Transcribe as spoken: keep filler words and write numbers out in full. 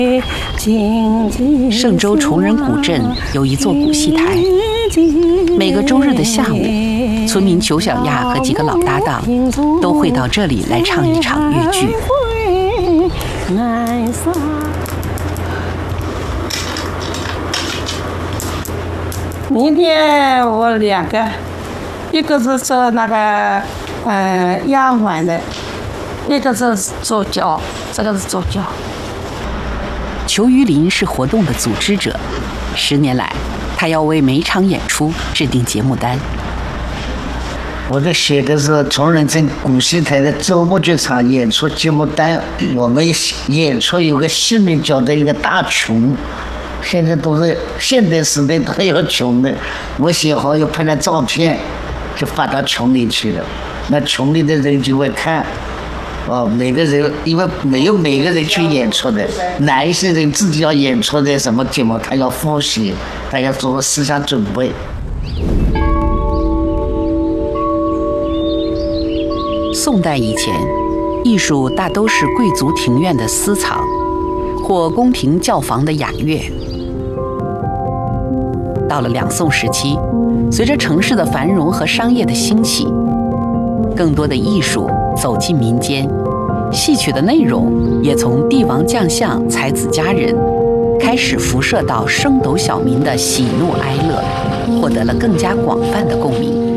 嵊州崇仁古镇有一座古戏台，每个周日的下午，村民裘小亚和几个老搭档都会到这里来唱一场越剧。 明天我两个，一个是做那个呃丫鬟的，一个是做脚，这个是做脚。 裘于林是活动的组织者，十年来，他要为每场演出制定节目单。 我在写的是崇仁镇古戏台的周末剧场演出节目单。我们演出有个新名叫的一个大群，现在都是现代时代都有群的。我写好又拍了照片，就发到群里去了。那群里的人就会看。哦，每个人因为没有每个人去演出的，哪一些人自己要演出的什么节目，他要复习，他要做思想准备。 宋代以前，艺术大都是贵族庭院的私藏，或宫廷教坊的雅乐。到了两宋时期，随着城市的繁荣和商业的兴起，更多的艺术走进民间，戏曲的内容也从帝王将相、才子佳人，开始辐射到升斗小民的喜怒哀乐，获得了更加广泛的共鸣。